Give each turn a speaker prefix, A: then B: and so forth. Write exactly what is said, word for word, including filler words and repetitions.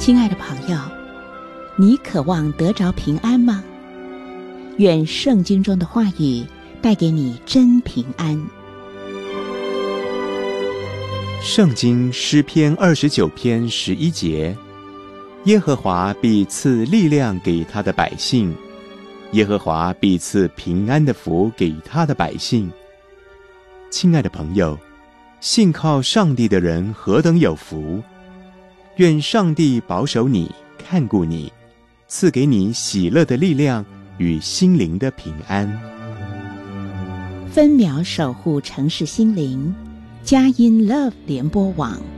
A: 亲爱的朋友，你渴望得着平安吗？愿圣经中的话语带给你真平安。
B: 圣经诗篇二十九篇十一节，耶和华必赐力量给他的百姓，耶和华必赐平安的福给他的百姓。亲爱的朋友，信靠上帝的人何等有福！愿上帝保守你，看顾你，赐给你喜乐的力量与心灵的平安。
A: 分秒守护城市心灵，佳音 Love 联播网。